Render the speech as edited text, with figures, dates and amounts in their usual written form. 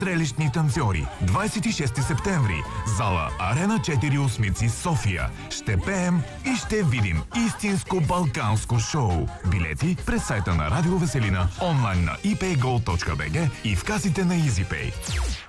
Стрелищни танцори. 26 септември. Зала Арена 4 Осмици, София. Ще пеем и ще видим истинско балканско шоу. Билети през сайта на Радио Веселина, онлайн на ipaygold.bg и в касите на EasyPay.